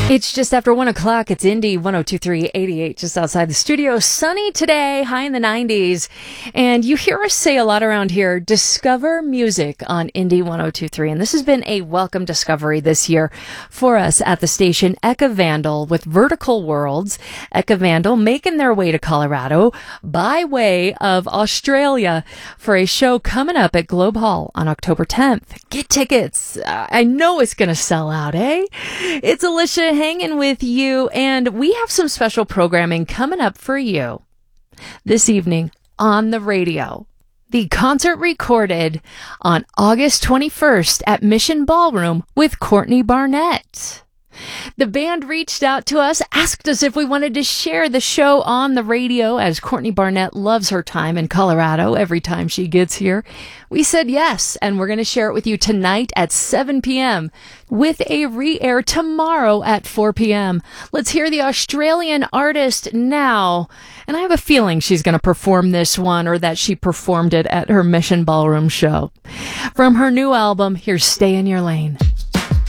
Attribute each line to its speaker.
Speaker 1: It's just after 1 o'clock. It's Indy 102.388 just outside the studio. Sunny today, high in the 90s. And you hear us say a lot around here, discover music on Indy 102.3. And this has been a welcome discovery this year for us at the station. Eka Vandal with Vertical Worlds. Eka Vandal making their way to Colorado by way of Australia for a show coming up at Globe Hall on October 10th. Get tickets. I know it's going to sell out, eh? It's Alicia hanging with you, and we have some special programming coming up for you this evening on the radio. The concert recorded on August 21st at Mission Ballroom with Courtney Barnett. The band reached out to us, asked us if we wanted to share the show on the radio, as Courtney Barnett loves her time in Colorado every time she gets here. We said yes, and we're going to share it with you tonight at 7 p.m. with a re-air tomorrow at 4 p.m. Let's hear the Australian artist now. And I have a feeling she's going to perform this one, or that she performed it at her Mission Ballroom show. From her new album, here's Stay in Your Lane.